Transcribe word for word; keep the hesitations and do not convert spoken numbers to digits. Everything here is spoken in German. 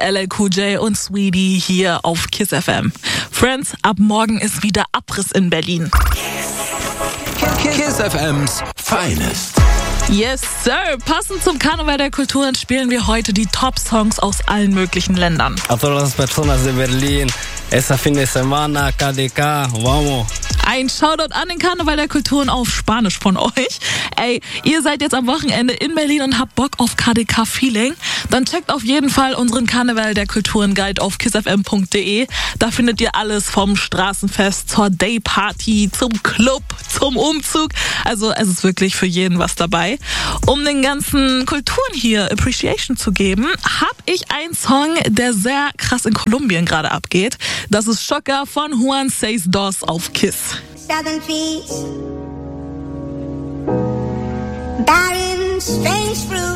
L L Cool J und Sweetie hier auf Kiss F M. Friends, ab morgen ist wieder Abriss in Berlin. Kiss F M's Finest. Yes, Sir. Passend zum Karneval der Kulturen spielen wir heute die Top-Songs aus allen möglichen Ländern. A todas las personas de Berlin, esa fin de semana, K D K, vamos. Ein Shoutout an den Karneval der Kulturen auf Spanisch von euch. Ey, ihr seid jetzt am Wochenende in Berlin und habt Bock auf K D K-Feeling? Dann checkt auf jeden Fall unseren Karneval der Kulturen Guide auf kiss f m punkt d e. Da findet ihr alles vom Straßenfest zur Dayparty, zum Club, zum Umzug. Also es ist wirklich für jeden was dabei. Um den ganzen Kulturen hier Appreciation zu geben, habe ich einen Song, der sehr krass in Kolumbien gerade abgeht. Das ist Choca von Juan Seis Dos auf Kiss. Southern trees, barren, strange fruit.